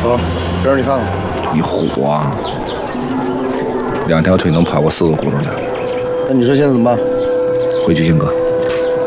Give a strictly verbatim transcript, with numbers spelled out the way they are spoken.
走，这儿你看看。 你虎啊！两条腿能跑过四个轱辘的。 那你说现在怎么办？ 回去先哥。